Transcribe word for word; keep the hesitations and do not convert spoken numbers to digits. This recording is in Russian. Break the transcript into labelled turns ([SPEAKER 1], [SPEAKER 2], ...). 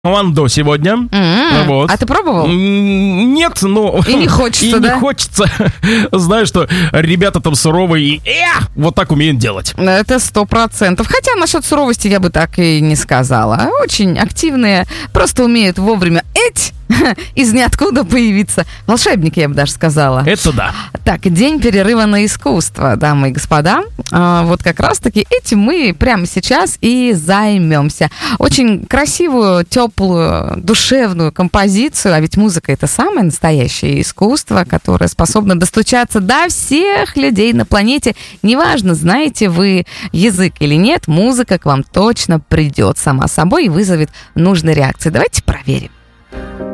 [SPEAKER 1] Тэквондо сегодня.
[SPEAKER 2] Mm-hmm. Вот. А ты пробовал?
[SPEAKER 1] Нет, но...
[SPEAKER 2] И не хочется,
[SPEAKER 1] и
[SPEAKER 2] да?
[SPEAKER 1] не хочется. Знаю, что ребята там суровые и э, вот так умеют делать.
[SPEAKER 2] Это сто процентов. Хотя насчет суровости я бы так и не сказала. Очень активные, просто умеют вовремя эть из ниоткуда появиться. Волшебники, я бы даже сказала.
[SPEAKER 1] Это да.
[SPEAKER 2] Так, день перерыва на искусство, дамы и господа. А, вот как раз-таки этим мы прямо сейчас и займемся. Очень красивую, теплую, душевную композицию, а ведь музыка — это самое настоящее искусство, которое способно достучаться до всех людей на планете. Неважно, знаете вы язык или нет, музыка к вам точно придет сама собой и вызовет нужные реакции. Давайте проверим.